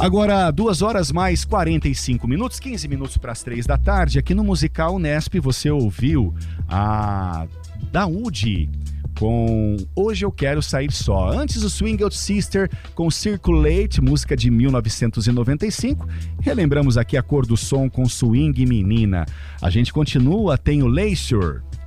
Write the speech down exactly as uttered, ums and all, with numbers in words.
Agora, duas horas mais quarenta e cinco minutos, quinze minutos para as três da tarde, aqui no Musical Unesp você ouviu a Daoud com Hoje Eu Quero Sair Só. Antes o Swing Out Sister com Circulate, música de mil novecentos e noventa e cinco. Relembramos aqui a cor do som com Swing Menina. A gente continua, tem o Leisure